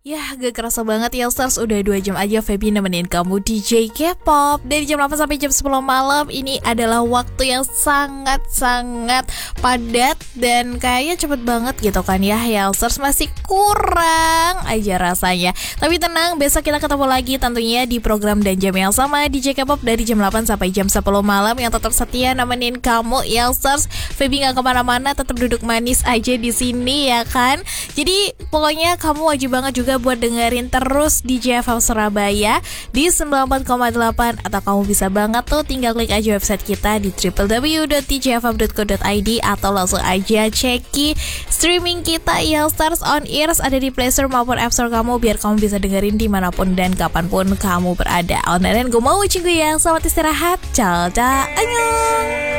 Yah, gak kerasa banget ya Stars, udah 2 jam aja Feby nemenin kamu DJ K-pop. Dari jam 8 sampai jam 10 malam. Ini adalah waktu yang sangat-sangat padat dan kayaknya cepet banget gitu kan ya. Stars masih kurang aja rasanya. Tapi tenang, besok kita ketemu lagi tentunya di program dan jam yang sama DJ K-pop dari jam 8 sampai jam 10 malam. Yang tetap setia nemenin kamu Stars. Feby gak kemana-mana, tetap duduk manis aja di sini ya kan. Jadi pokoknya kamu wajib banget juga buat dengerin terus DJ FM Surabaya di 94,8, atau kamu bisa banget tuh tinggal klik aja website kita di www.djfm.co.id atau langsung aja ceki streaming kita Stars on Ears ada di Play Store maupun App Store kamu, biar kamu bisa dengerin dimanapun dan kapanpun kamu berada. Onaran gue mau cinggu ya, selamat istirahat, ciao ciao, annyeong.